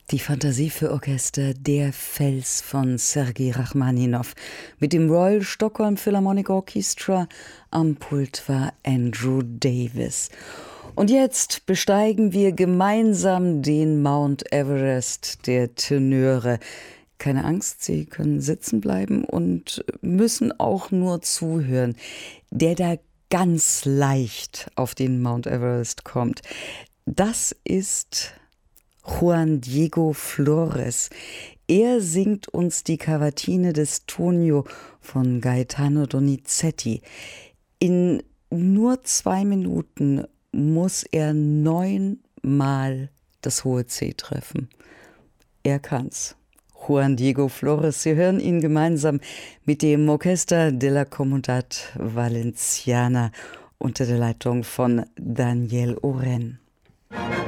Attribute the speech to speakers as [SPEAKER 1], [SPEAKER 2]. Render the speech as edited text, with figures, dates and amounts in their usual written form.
[SPEAKER 1] Die Fantasie für Orchester Der Fels von Sergei Rachmaninow. Mit dem Royal Stockholm Philharmonic Orchestra am Pult war Andrew Davis. Und jetzt besteigen wir gemeinsam den Mount Everest der Tenöre. Keine Angst, Sie können sitzen bleiben und müssen auch nur zuhören. Der da ganz leicht auf den Mount Everest kommt, das ist Juan Diego Flores. Er singt uns die Cavatine des Tonio von Gaetano Donizetti. In nur 2 Minuten muss er 9-mal das hohe C treffen. Er kann's. Juan Diego Flores, Sie hören ihn gemeinsam mit dem Orchester de la Comunidad Valenciana unter der Leitung von Daniel Oren.